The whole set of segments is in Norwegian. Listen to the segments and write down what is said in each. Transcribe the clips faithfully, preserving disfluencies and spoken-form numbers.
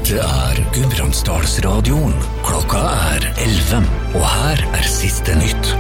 Dette er Gudbrandsdalsradioen. Klokka er elleve, og her er siste nytt.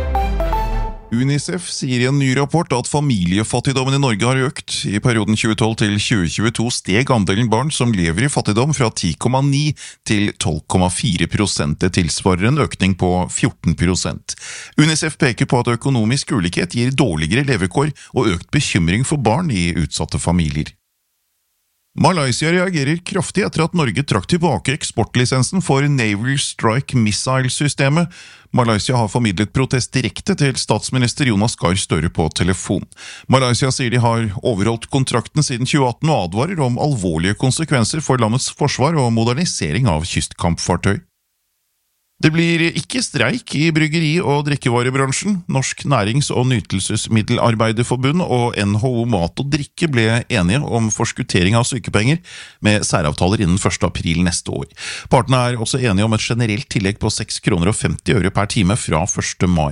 UNICEF sier i en ny rapport at familiefattigdommen i Norge har økt. I perioden tjue tolv til tjue tjueto steg andelen barn som lever i fattigdom fra ti komma ni til tolv komma fire prosent. Det tilsvarer en økning på fjorten prosent. UNICEF peker på at økonomisk ulikhet gir dårligere levekår og økt bekymring for barn i utsatte familier. Malaysia reagerer kraftig etter at Norge trakk tilbake eksportlisensen for Naval Strike Missile-systemet. Malaysia har formidlet protest direkte til statsminister Jonas Gahr Støre på telefon. Malaysia sier de har overholdt kontrakten siden tjue atten og advarer om alvorlige konsekvenser for landets forsvar og modernisering av kystkampfartøy. Det blir ikke streik i bryggeri- og drikkevarebransjen. Norsk Nærings- og Nytelsesmiddelarbeiderforbund og N H O Mat og Drikke ble enige om forskuttering av sykepenger med særavtaler innen første april neste år. Partene er også enige om et generelt tillegg på seks kroner og femti øre per time fra første mai.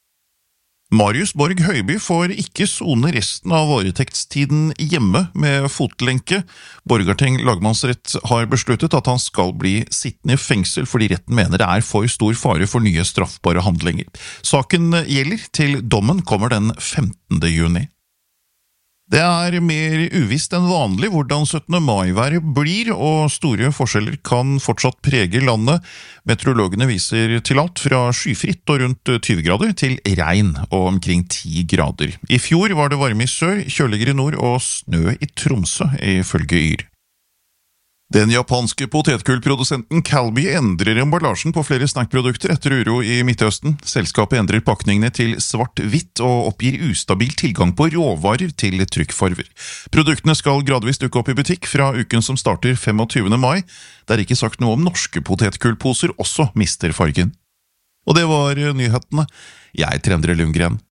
Marius Borg Høiby får ikke sone resten av varetektstiden hjemme med fotlenke. Borgarting lagmannsrett har besluttet at han skal bli sittende i fengsel fordi retten mener det er for stor fare for nye straffbare handlinger. Saken gjelder til dommen kommer den femtende juni. Det er mer uvisst enn vanlig hvordan syttende mai-været blir, og store forskjeller kan fortsatt prege landet. Meteorologene viser til alt fra skyfritt og rundt tyve grader til regn og omkring ti grader. I fjor var det varme i sør, kjøligere i nord og snø i Tromsø, ifølge Yr. Den japanske potetgullprodusenten Calbee endrer emballasjen på flere snackprodukter etter uro i Midtøsten. Selskapet endrer pakningene til svart-hvitt og oppgir ustabil tilgang på råvarer til trykkfarver. Produktene skal gradvis dukke opp i butikk fra uken som starter femogtyvende mai. Det er ikke sagt noe om norske potetgullposer også mister fargen. Og det var nyhetene. Jeg er Endre Lundgren.